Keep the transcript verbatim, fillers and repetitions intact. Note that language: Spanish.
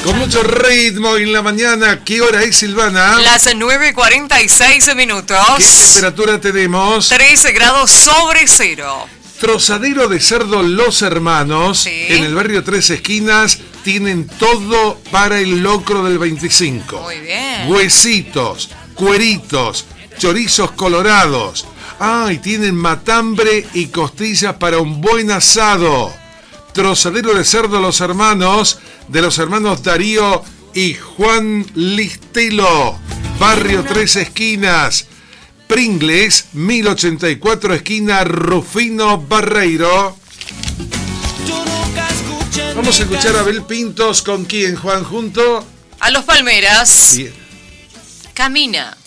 Con mucho ritmo en la mañana. ¿Qué hora es, Silvana? Las nueve y cuarenta y seis minutos. ¿Qué temperatura tenemos? trece grados sobre cero. Trozadero de cerdo Los Hermanos, Sí. en el barrio Tres Esquinas, tienen todo para el locro del veinticinco. Muy bien. Huesitos, cueritos, chorizos colorados. Ah, y tienen matambre y costillas para un buen asado. Trozadero de cerdo Los Hermanos, de los hermanos Darío y Juan Listelo, barrio Tres Esquinas. Pringles, mil ochenta y cuatro, esquina Rufino Barreiro. Vamos a escuchar a Abel Pintos. ¿Con quién, Juan? Junto A los Palmeras. Bien. Camina.